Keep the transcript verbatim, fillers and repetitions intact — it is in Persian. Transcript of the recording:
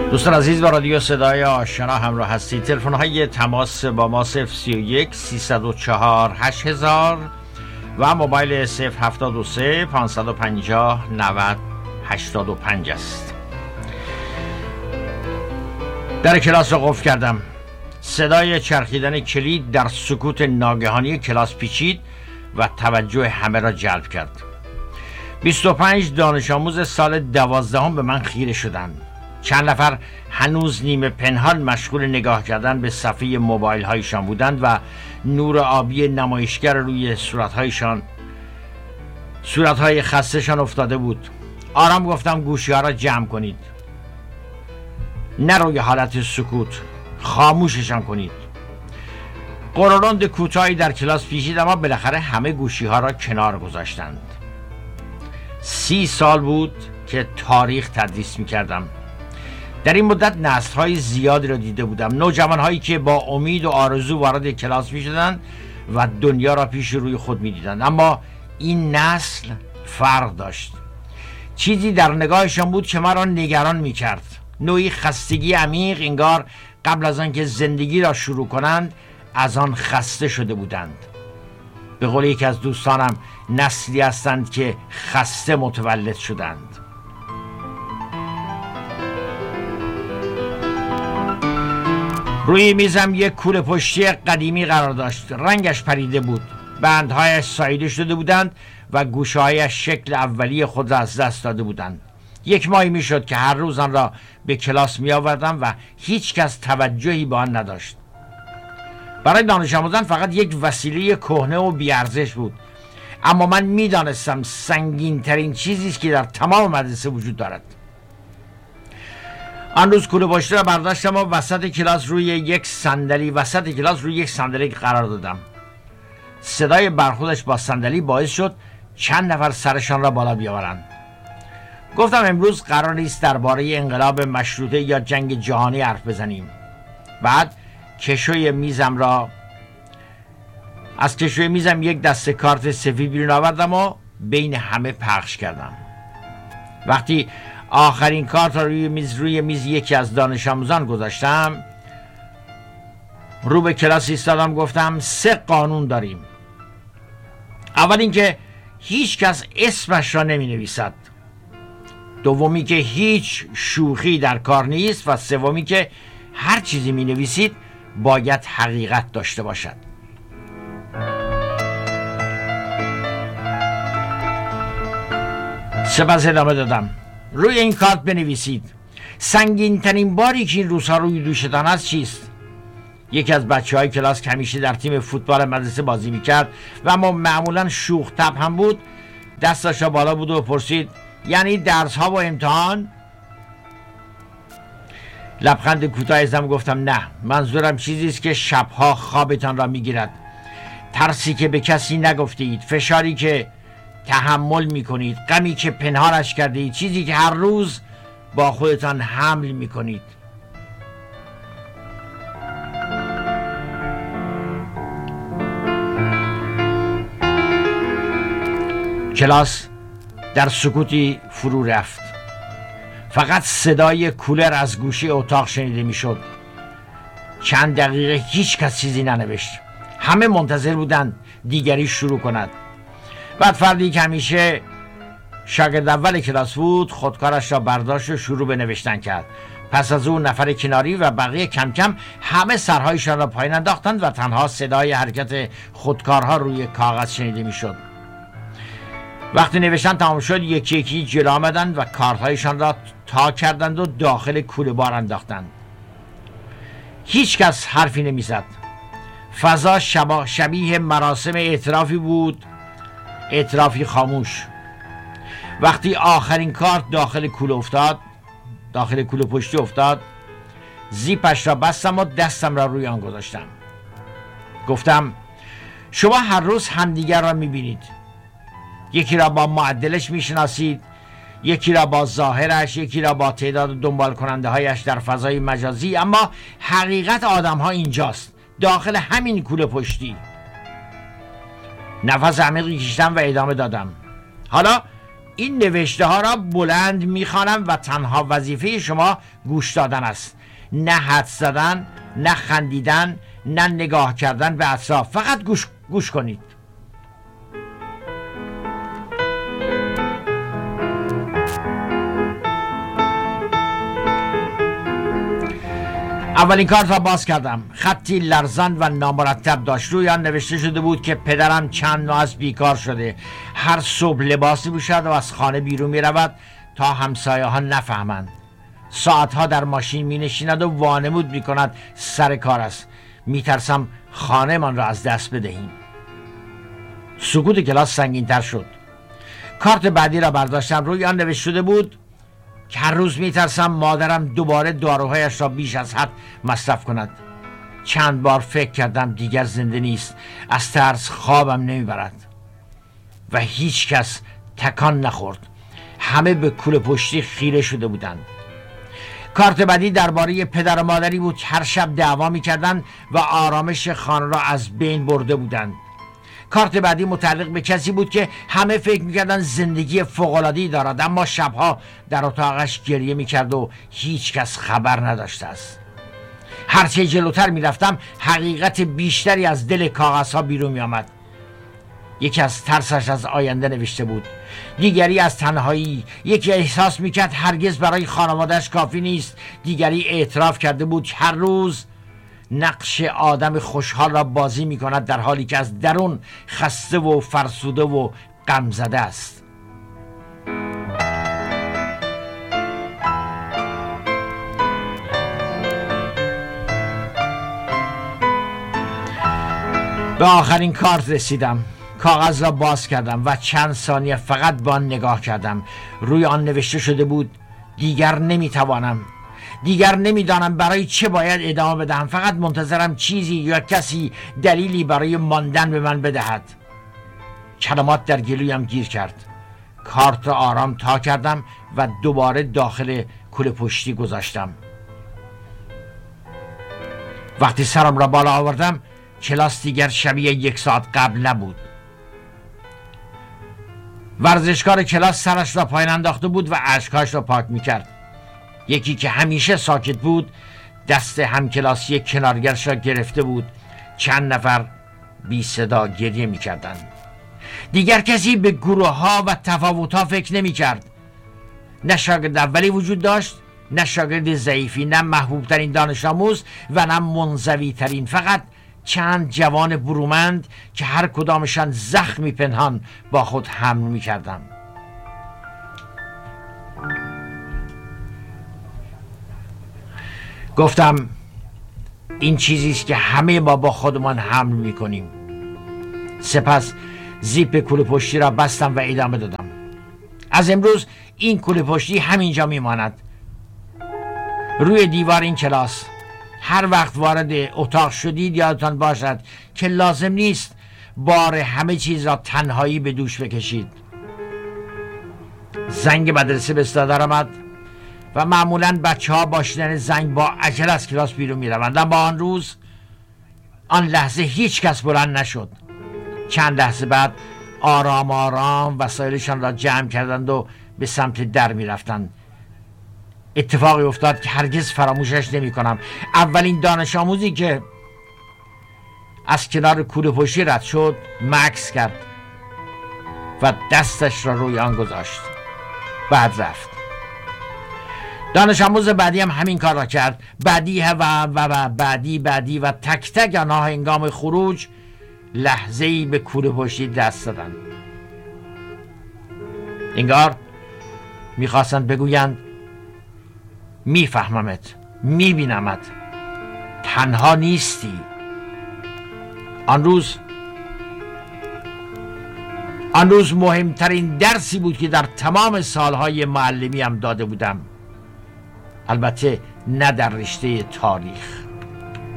دوستان عزیز با رادیو صدای آشنا همراه هستید. تلفن های تماس با ما صفر سی و یک سیصد و چهار هشت هزار و موبایل صفر هفتاد و سه پانصد و پنجاه نود هشتاد و پنج است. در کلاس را قفل کردم. صدای چرخیدن کلید در سکوت ناگهانی کلاس پیچید و توجه همه را جلب کرد. بیست و پنج دانش آموز سال دوازدهم به من خیره شدند. چند نفر هنوز نیمه پنهان مشغول نگاه کردن به صفحه موبایل هایشان بودند و نور آبی نمایشگر روی صورت هایشان صورت های خسته‌شان افتاده بود. آرام گفتم گوشی ها را جمع کنید، نه روی حالت سکوت، خاموششان کنید. قرولند کوتاهی در کلاس پیچید، اما بالاخره همه گوشی ها را کنار گذاشتند. سی سال بود که تاریخ تدریس می کردم. در این مدت نسل‌های زیادی را دیده بودم، نوجوان‌هایی که با امید و آرزو وارد کلاس می‌شدند و دنیا را پیش روی خود می‌دیدند. اما این نسل فرق داشت. چیزی در نگاهشان بود که مرا نگران می‌کرد. نوعی خستگی عمیق، انگار قبل از آنکه زندگی را شروع کنند از آن خسته شده بودند. به قول یکی از دوستانم، نسلی هستند که خسته متولد شدند. روی میزم یک کوله پشتی قدیمی قرار داشت. رنگش پریده بود، بندهایش ساییده شده بودند و گوشهایش شکل اولیه خود را از دست داده بودند. یک ماهی میشد که هر روز آن را به کلاس می آوردم و هیچ کس توجهی به آن نداشت. برای دانش آموزان فقط یک وسیله کهنه و بی‌ارزش بود، اما من میدانستم سنگین ترین چیزی است که در تمام مدرسه وجود دارد. آن روز کوله پشتی را برداشتم و وسط کلاس روی یک صندلی وسط کلاس روی یک صندلی قرار دادم. صدای برخوردش با صندلی باعث شد چند نفر سرشان را بالا بیاورند. گفتم امروز قرار نیست درباره انقلاب مشروطه یا جنگ جهانی حرف بزنیم. بعد کشوی میزم را از کشوی میزم یک دسته کارت سفید بیرون آوردم و بین همه پخش کردم. وقتی آخرین کارت را روی میز روی میز یکی از دانش آموزان گذاشتم، رو به کلاس ایستادم. گفتم سه قانون داریم. اول اینکه هیچ کس اسمش را نمی نویسد. دومی که هیچ شوخی در کار نیست و سومی که هر چیزی می نویسید باید حقیقت داشته باشد. سپس ادامه دادم. روی این کارت بنویسید سنگین ترین باری که این روزها روی دوشتان است چیست؟ یکی از بچه های کلاس که همیشه در تیم فوتبال مدرسه بازی میکرد و اما معمولا شوخ طبع هم بود، دستش را بالا بود و پرسید یعنی درس ها و امتحان؟ لبخند کوتاهی زدم. گفتم نه، منظورم چیزی است که شبها خوابتان را میگیرد، ترسی که به کسی نگفته اید، فشاری که تحمل میکنید، غمی که پنهانش کرده اید، چیزی که هر روز با خودتان حمل میکنید. کلاس در سکوتی فرو رفت. فقط صدای کولر از گوشه اتاق شنیده میشد. چند دقیقه هیچ کس چیزی ننوشت. همه منتظر بودند دیگری شروع کند. بعد فردی که همیشه شاگرد اول کلاس بود خودکارش را برداشت و شروع به نوشتن کرد. پس از اون نفر کناری و بقیه کم کم همه سرهایشان را پایین انداختند و تنها صدای حرکت خودکارها روی کاغذ شنیده میشد. وقتی نوشتن تمام شد یکی یکی جلو آمدند و کارتهایشان را تا کردند و داخل کوله بار انداختند. هیچ کس حرفی نمیزد. فضا شبا شبیه مراسم اعترافی بود، اعترافی خاموش. وقتی آخرین کارت داخل کوله افتاد داخل کوله پشتی افتاد، زیپش را بستم و دستم را روی آن گذاشتم. گفتم شما هر روز همدیگر را میبینید. یکی را با معدلش میشناسید، یکی را با ظاهرش، یکی را با تعداد دنبال کننده هایش در فضای مجازی، اما حقیقت آدم ها اینجاست، داخل همین کوله پشتی. نفس عمیقی کشیدم و ادامه دادم. حالا این نوشته ها را بلند میخوانم و تنها وظیفه شما گوش دادن است، نه حدس زدن، نه خندیدن، نه نگاه کردن به اطراف. فقط گوش گوش کنید. اولین کارت را باز کردم. خطی لرزان و نامرتب داشت. روی آن نوشته شده بود که پدرم چند ماه از بیکار شده، هر صبح لباسی پوشد و از خانه بیرون می رود تا همسایه ها نفهمند. ساعتها در ماشین می نشیند و وانمود می کند سر کار است. می ترسم خانه من را از دست بدهیم. سکوت کلاس سنگین تر شد. کارت بعدی را برداشتم. روی آن نوشته شده بود که هر روز می ترسم مادرم دوباره داروهایش را بیش از حد مصرف کند. چند بار فکر کردم دیگر زنده نیست. از ترس خوابم نمی برد و هیچ کس تکان نخورد. همه به کوله پشتی خیره شده بودند. کارت بعدی درباره پدر و مادری بود که هر شب دعوا می کردند و آرامش خانه را از بین برده بودند. کارت بعدی متعلق به کسی بود که همه فکر میکردن زندگی فوق‌العاده‌ای دارد، اما شبها در اتاقش گریه میکرد و هیچ کس خبر نداشته است. هرچه جلوتر میرفتم حقیقت بیشتری از دل کاغذها بیرون میآمد. یکی از ترسش از آینده نوشته بود، دیگری از تنهایی. یکی احساس میکرد هرگز برای خانواده‌اش کافی نیست. دیگری اعتراف کرده بود که هر روز نقش آدم خوشحال را بازی می کند در حالی که از درون خسته و فرسوده و غم زده است. به آخرین کارت رسیدم. کاغذ را باز کردم و چند ثانیه فقط به آن نگاه کردم. روی آن نوشته شده بود دیگر نمیتوانم. دیگر نمیدانم برای چه باید ادامه بدهم. فقط منتظرم چیزی یا کسی دلیلی برای ماندن به من بدهد. کلمات در گلویم گیر کرد. کارت را آرام تا کردم و دوباره داخل کوله پشتی گذاشتم. وقتی سرم را بالا آوردم کلاس دیگر شبیه یک ساعت قبل نبود. ورزشکار کلاس سرش را پایین انداخته بود و اشکاش را پاک میکرد. یکی که همیشه ساکت بود دست همکلاسی کنارگرش را گرفته بود. چند نفر بی صدا گریه می کردند. دیگر کسی به گروه ها و تفاوت ها فکر نمی کرد. نه شاگرد اولی وجود داشت، نه شاگرد ضعیفی، نه محبوب ترین دانش آموز و نه منزوی ترین. فقط چند جوان برومند که هر کدامشان زخمی پنهان با خود حمل می کردند. گفتم این چیزی است که همه ما با خودمان حمل میکنیم. سپس زیپ کوله پشتی را بستم و ادامه دادم. از امروز این کوله پشتی همینجا میماند روی دیوار این کلاس. هر وقت وارد اتاق شدید یادتان باشد که لازم نیست بار همه چیز را تنهایی به دوش بکشید. زنگ مدرسه به صدا درآمد و معمولاً بچه ها با شنیدن زنگ با عجله از کلاس بیرون می روند. اما آن روز آن لحظه هیچ کس بلند نشد. چند لحظه بعد آرام آرام وسایلشان را جمع کردند و به سمت در می رفتند. اتفاقی افتاد که هرگز فراموشش نمی کنم. اولین دانش آموزی که از کنار کوله پشتی رد شد مکث کرد و دستش را روی آن گذاشت. بعد رفت. دانش آموز بعدی هم همین کار را کرد. بعدی و و و بعدی بعدی و تک تک آنها هنگام خروج لحظه‌ای به کوله پشتی دست دادند. انگار میخواستند بگویند میفهممت، میبینمت، تنها نیستی. آن روز آن روز مهمترین درسی بود که در تمام سالهای معلمی هم داده بودم. البته نه در رشته تاریخ.